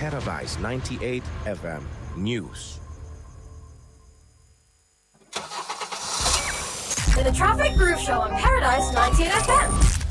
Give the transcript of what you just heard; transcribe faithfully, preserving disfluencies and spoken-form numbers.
Paradise ninety-eight F M News. The Traffic Groove Show on Paradise ninety-eight F M.